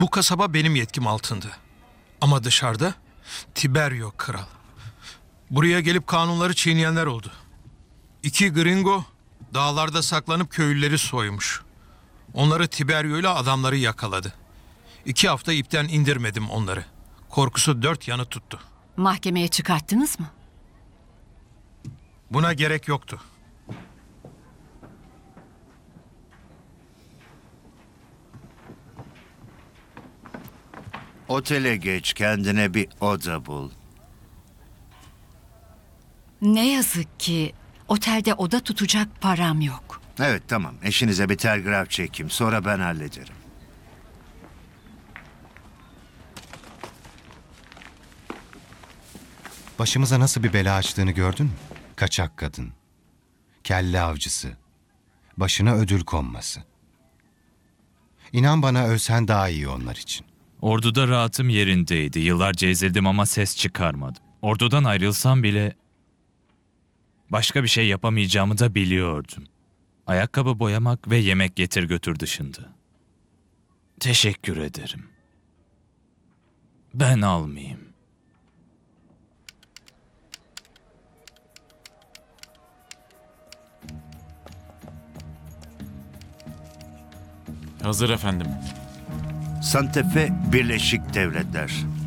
Bu kasaba benim yetkim altında. Ama dışarıda Tiberio kral. Buraya gelip kanunları çiğneyenler oldu. 2 gringo dağlarda saklanıp köylüleri soymuş. Onları Tiberio ile adamları yakaladı. 2 hafta ipten indirmedim onları. Korkusu 4 yanı tuttu. Mahkemeye çıkarttınız mı? Buna gerek yoktu. Otele geç, kendine bir oda bul. Ne yazık ki otelde oda tutacak param yok. Evet, tamam. Eşinize bir telgraf çekeyim. Sonra ben hallederim. Başımıza nasıl bir bela açtığını gördün mü? Kaçak kadın, kelle avcısı, başına ödül konması. İnan bana ölsen daha iyi onlar için. Orduda rahatım yerindeydi. Yıllarca ezildim ama ses çıkarmadım. Ordudan ayrılsam bile başka bir şey yapamayacağımı da biliyordum. Ayakkabı boyamak ve yemek getir götür dışında. Teşekkür ederim. Ben almayayım. Hazır efendim. Santa Fe, Birleşik Devletler.